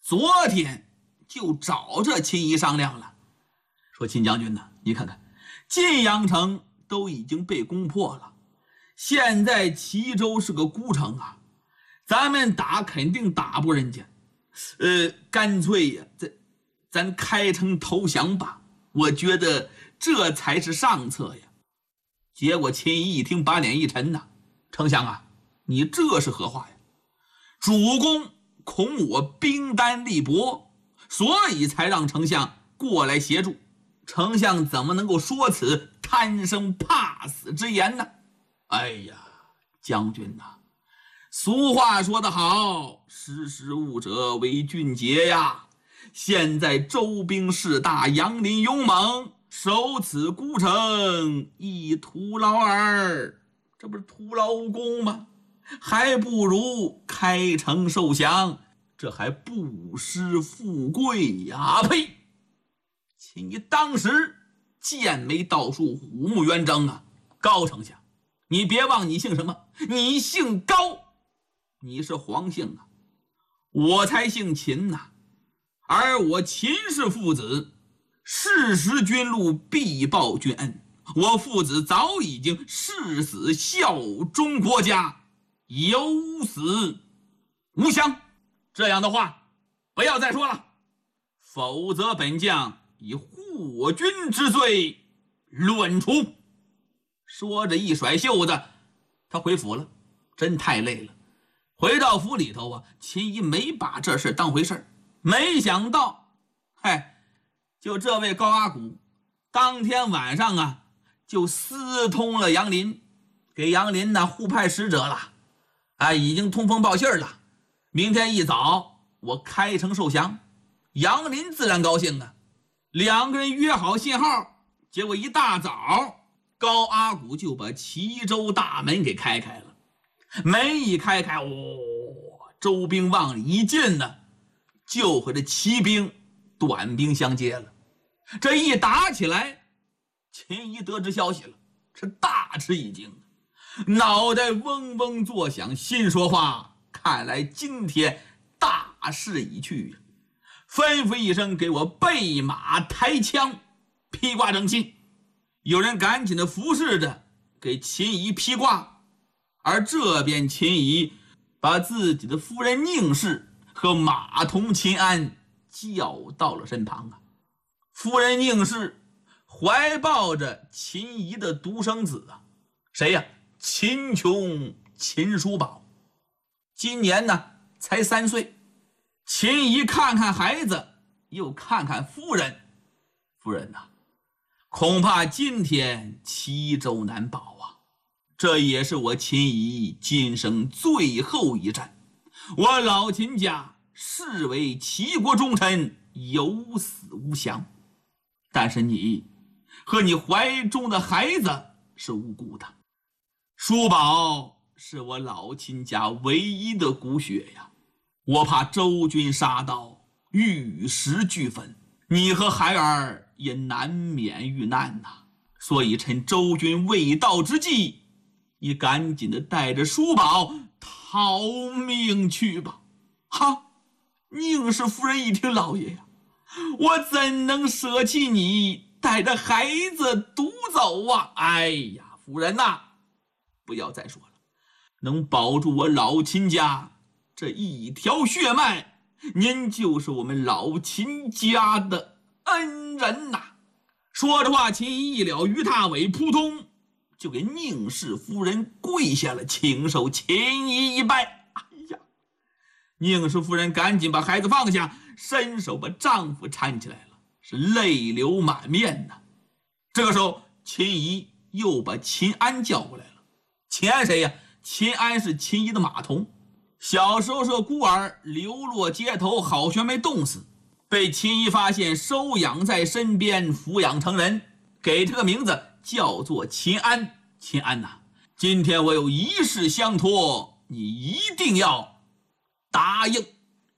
昨天就找这秦仪商量了，说秦将军呢，你看看晋阳城都已经被攻破了，现在齐州是个孤城啊，咱们打肯定打不人家，干脆呀，咱开城投降吧，我觉得这才是上策呀。结果秦仪一听，把脸一沉呐，丞相啊，你这是何话呀？主公恐我兵单力薄，所以才让丞相过来协助。丞相怎么能够说此贪生怕死之言呢？哎呀，将军呐，俗话说得好，识时务者为俊杰呀。现在周兵势大，杨林勇猛，守此孤城亦徒劳耳，这不是徒劳无功吗？还不如开城受降，这还不失富贵呀！呸！秦仪当时剑眉倒竖，虎目圆睁啊！高丞相，你别忘你姓什么？你姓高，你是皇姓啊，我才姓秦呐。而我秦氏父子誓食君禄，必报君恩。我父子早已经誓死效忠国家，有死无降。这样的话不要再说了，否则本将以祸君之罪论处。说着一甩袖子，他回府了，真太累了。回到府里头啊，秦仪没把这事当回事，没想到就这位高阿骨当天晚上啊就私通了杨林，给杨林呢互派使者了，已经通风报信了，明天一早我开城受降。杨林自然高兴啊，两个人约好信号，结果一大早高阿骨就把齐州大门给开了。门一开，周兵往里一进呢，就和这齐兵短兵相接了。这一打起来，秦仪得知消息了，是大吃一惊，脑袋嗡嗡作响，心说话，看来今天大势已去呀！吩咐一声，给我备马抬枪，披挂整齐。有人赶紧的服侍着给秦仪披挂，而这边秦仪把自己的夫人宁氏和马童秦安叫到了身旁啊。夫人宁氏怀抱着秦仪的独生子啊，谁呀？秦琼，秦叔宝，今年呢才3岁。秦仪看看孩子，又看看夫人，夫人呐，恐怕今天齐州难保啊！这也是我秦仪今生最后一战，我老秦家视为齐国忠臣，有死无降。但是你和你怀中的孩子是无辜的，叔宝是我老秦家唯一的骨血呀，我怕周军杀到，玉石俱焚，你和孩儿也难免遇难呐。所以趁周军未到之际，你赶紧的带着叔宝逃命去吧。哈！宁氏夫人一听，老爷呀，我怎能舍弃你带着孩子独走啊？哎呀，夫人呐，不要再说了，能保住我老秦家这一条血脉，您就是我们老秦家的恩人呐。说着话，秦仪一了鱼踏尾，扑通就给宁氏夫人跪下了，请受秦仪一拜。哎呀，宁氏夫人赶紧把孩子放下，伸手把丈夫搀起来了，是泪流满面呐。这个时候，秦仪又把秦安叫过来了。秦安谁呀？秦安是秦仪的马童，小时候是个孤儿，流落街头，好悬没冻死，被秦仪发现，收养在身边，抚养成人，给他个名字叫做秦安。秦安呐，今天我有一事相托，你一定要答应。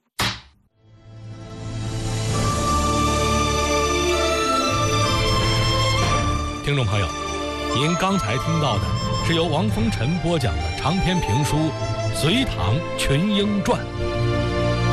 听众朋友，您刚才听到的是由王风尘播讲的长篇评书《隋唐群英传》。